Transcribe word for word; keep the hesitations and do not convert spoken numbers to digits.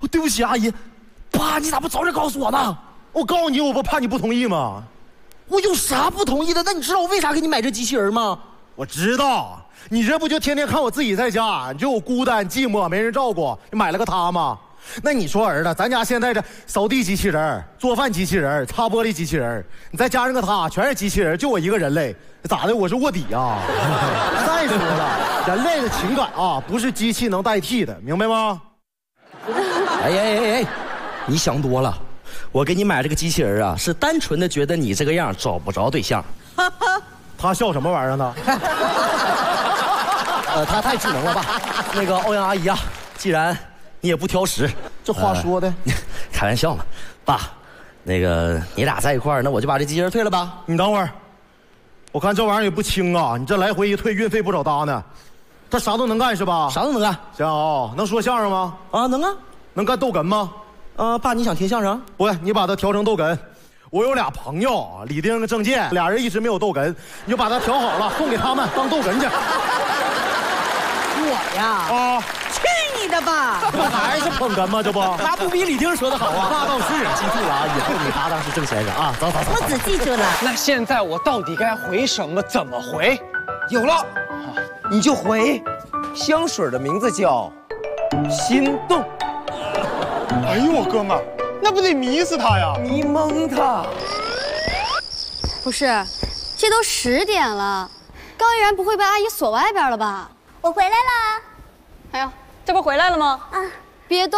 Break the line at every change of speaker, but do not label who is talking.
我对不起阿姨，爸，你咋不早点告诉我呢？
我告诉你，我不怕你不同意吗？
我有啥不同意的？那你知道我为啥给你买这机器人吗？
我知道，你这不就天天看我自己在家，你就我孤单寂寞没人照顾，你买了个它吗？那你说儿子，咱家现在这扫地机器人、做饭机器人、擦玻璃机器人，你再加上个它，全是机器人，就我一个人类，咋的？我是卧底啊！再说了，人类的情感啊，不是机器能代替的，明白吗？
哎哎哎哎，你想多了。我给你买这个机器人啊，是单纯的觉得你这个样找不着对象。
他笑什么玩意儿呢？
呃，他太智能了吧？那个欧阳阿姨啊，既然你也不挑食，
这话说的，
呃、开玩笑嘛，爸，那个你俩在一块儿，那我就把这机器人退了吧。
你等会儿，我看这玩意儿也不轻啊，你这来回一退，运费不少搭呢。他啥都能干是吧？
啥都能干。
行啊，能说相声吗？
啊，能啊。
能干逗哏吗？
啊，爸，你想听相声？
不，你把它调成逗哏。我有俩朋友，李丁跟郑健，俩人一直没有逗哏，你就把它调好了，送给他们当逗哏去。
我呀，
啊，
去你的吧！
这还是捧哏吗？这不，
那不比李丁说的好啊？
那倒是，
记住了啊，以后你搭档是郑先生啊。走走走，
我只记住了。
那现在我到底该回什么？怎么回？
有了，你就回。香水的名字叫心动。
哎呦，我哥们儿，那不得迷死他呀！
迷蒙他。
不是，这都十点了，高依然不会被阿姨锁外边了吧？
我回来啦！
哎呦，这不回来了吗？
啊，
别动。